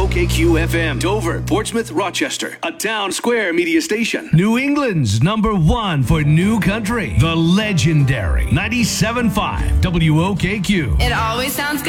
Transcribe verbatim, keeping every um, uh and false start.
O K Q F M, Dover, Portsmouth, Rochester, a Town Square media station. New England's number one for new country, the legendary ninety-seven point five W O K Q. It always sounds good.